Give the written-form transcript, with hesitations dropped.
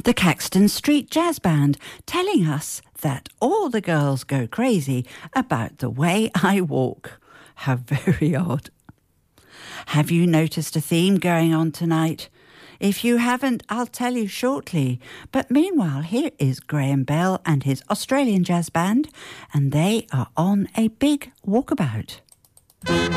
the Caxton Street Jazz Band, telling us that all the girls go crazy about the way I walk. How very odd. Have you noticed a theme going on tonight? If you haven't, I'll tell you shortly. But meanwhile, here is Graham Bell and his Australian Jazz Band, and they are on a big walkabout.